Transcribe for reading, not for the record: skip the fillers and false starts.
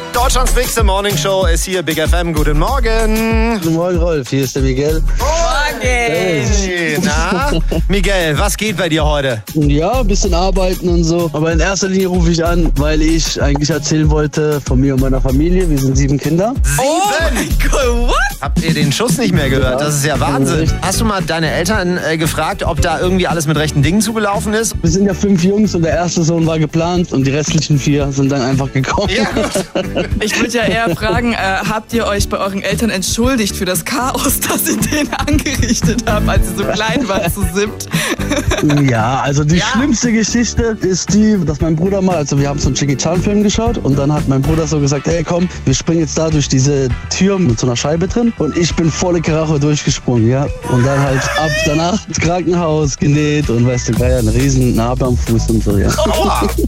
Deutschlands bigste Morningshow ist hier, Big FM. Guten Morgen. Guten Morgen, Rolf. Hier ist der Miguel. Morgen. Hey, na, Miguel, was geht bei dir heute? Ja, ein bisschen arbeiten und so. Aber in erster Linie rufe ich an, weil ich eigentlich erzählen wollte von mir und meiner Familie. Wir sind 7 Kinder. 7? Oh mein Gott, what? Habt ihr den Schuss nicht mehr gehört? Ja. Das ist ja Wahnsinn. Hast du mal deine Eltern gefragt, ob da irgendwie alles mit rechten Dingen zugelaufen ist? Wir sind ja 5 Jungs und der erste Sohn war geplant und die restlichen 4 sind dann einfach gekommen. Ja, gut. Ich würde ja eher fragen, habt ihr euch bei euren Eltern entschuldigt für das Chaos, das ihr denen angerichtet habt, als ihr so klein wart zu 7? Ja, also die schlimmste Geschichte ist die, dass mein Bruder mal, also wir haben so einen Jackie Chan Film geschaut und dann hat mein Bruder so gesagt, hey komm, wir springen jetzt da durch diese Tür mit so einer Scheibe drin und ich bin volle Karacho durchgesprungen, ja. Und dann halt ab danach ins Krankenhaus genäht und weißt du, eine riesen Narbe am Fuß und so, ja. Aua.